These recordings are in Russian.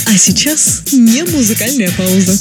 А сейчас не музыкальная пауза.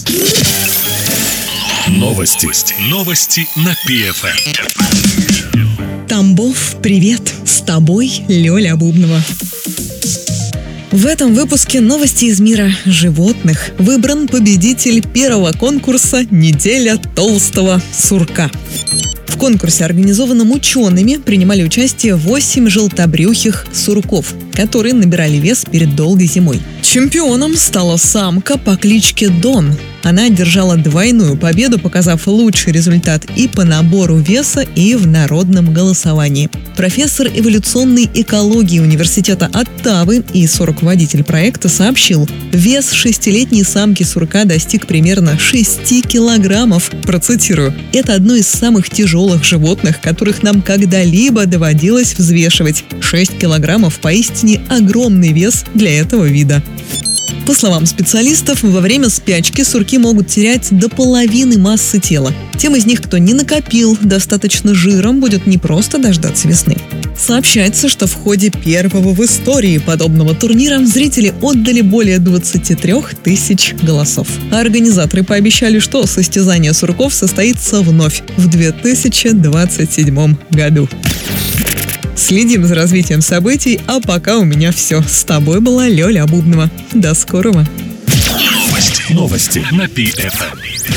Новости на ПФМ. Тамбов, привет! С тобой Лёля Бубнова. В этом выпуске новости из мира животных. Выбран победитель первого конкурса «Неделя толстого сурка». В конкурсе, организованном учеными, принимали участие 8 желтобрюхих сурков, которые набирали вес перед долгой зимой. Чемпионом стала самка по кличке Дон. Она одержала двойную победу, показав лучший результат и по набору веса, и в народном голосовании. Профессор эволюционной экологии университета Оттавы и соруководитель проекта сообщил, вес 6-летней самки сурка достиг примерно 6 килограммов. Процитирую: «Это одно из самых тяжелых животных, которых нам когда-либо доводилось взвешивать. 6 килограммов – поистине огромный вес для этого вида». По словам специалистов, во время спячки сурки могут терять до половины массы тела. Тем из них, кто не накопил достаточно жира, будет не просто дождаться весны. Сообщается, что в ходе первого в истории подобного турнира зрители отдали более 23 тысяч голосов. А организаторы пообещали, что состязание сурков состоится вновь в 2027 году. Следим за развитием событий, а пока у меня все. С тобой была Лёля Бубнова. До скорого. Новости на ПФМ.